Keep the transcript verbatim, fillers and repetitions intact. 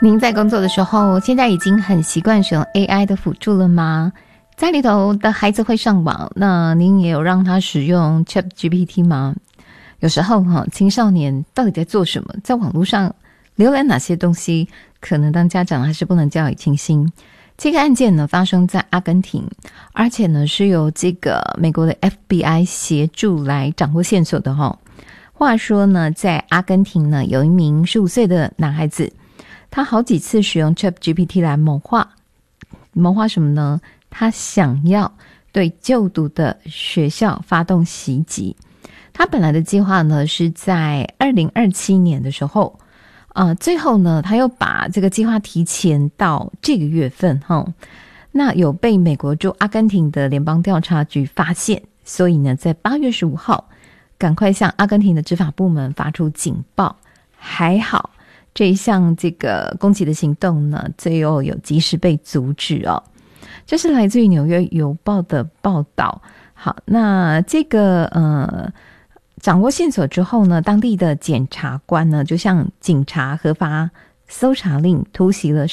您在工作的时候，现在已经很习惯使用 A I 的辅助了吗？家里头的孩子会上网，那您也有让他使用 Chat G P T 吗？有时候哈，青少年到底在做什么？在网络上浏览哪些东西？可能当家长还是不能掉以轻心。这个案件呢，发生在阿根廷，而且呢是由这个美国的 F B I 协助来掌握线索的哈。话说呢，在阿根廷呢，有一名十五岁的男孩子，他好几次使用 Chat G P T 来谋划，谋划什么呢？他想要对就读的学校发动袭击。他本来的计划呢是在二零二七年的时候，呃，最后呢他又把这个计划提前到这个月份哈。那有被美国驻阿根廷的联邦调查局发现，所以呢在八月十五号赶快向阿根廷的执法部门发出警报。还好这一项这个攻击的行动呢，最后有及时被阻止哦。这是来自于纽约邮报的报道。好，那这个呃，掌握线索之后呢，当地的检察官呢就向警察核发搜查令，突袭了